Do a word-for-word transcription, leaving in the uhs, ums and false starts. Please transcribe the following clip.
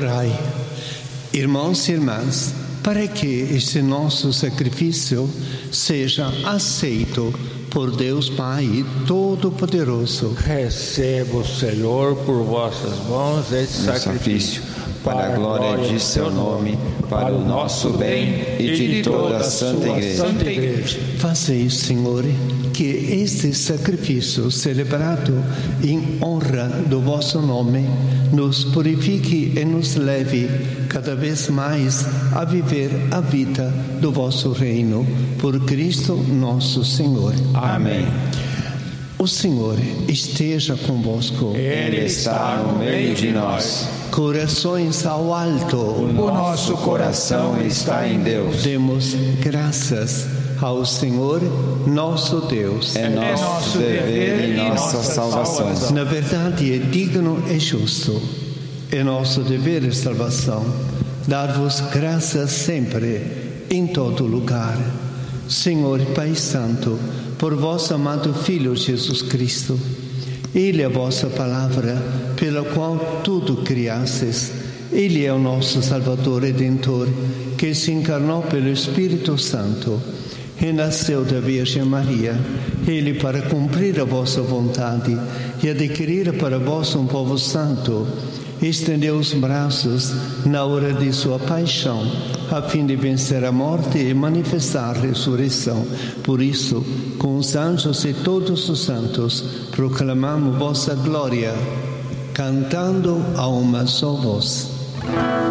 Orai, irmãos e irmãs, para que este nosso sacrifício seja aceito por Deus Pai Todo-Poderoso. Receba o Senhor por vossas mãos este sacrifício, para a glória de seu nome, para o nosso bem e de toda a Santa Igreja. Fazei, Senhor, que este sacrifício celebrado em honra do vosso nome nos purifique e nos leve cada vez mais a viver a vida do vosso reino, por Cristo nosso Senhor. Amém. O Senhor esteja convosco. Ele está no meio de nós. Corações ao alto. O nosso coração está em Deus. Demos graças ao Senhor nosso Deus. É nosso dever e nossa salvação. Na verdade, é digno e justo. É nosso dever e salvação dar-vos graças sempre, em todo lugar. Senhor Pai Santo, por vosso amado Filho Jesus Cristo, Ele é a vossa palavra, pela qual tudo criastes. Ele é o nosso Salvador Redentor, que se encarnou pelo Espírito Santo, renasceu da Virgem Maria. Ele, para cumprir a vossa vontade e adquirir para vós um povo santo, estendeu os braços na hora de sua paixão, a fim de vencer a morte e manifestar a ressurreição. Por isso, com os anjos e todos os santos, proclamamos vossa glória, cantando a uma só voz.